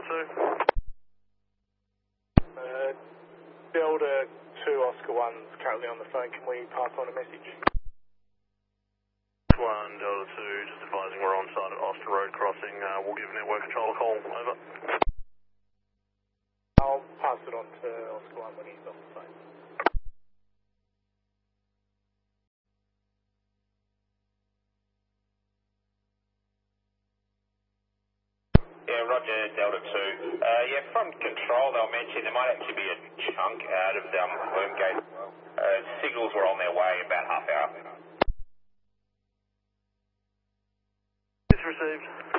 Delta 2 Oscar 1's currently on the phone. Can we pass on a message? 1 Delta 2, just advising we're on site at Austin Road Crossing. We'll give network control a call. Over. I'll pass it on to Oscar 1 when he's off the phone. Yeah, roger, Delta 2. Yeah, from control, they'll mention there might actually be a chunk out of Wormgate as well. Signals were on their way about half hour. It's received.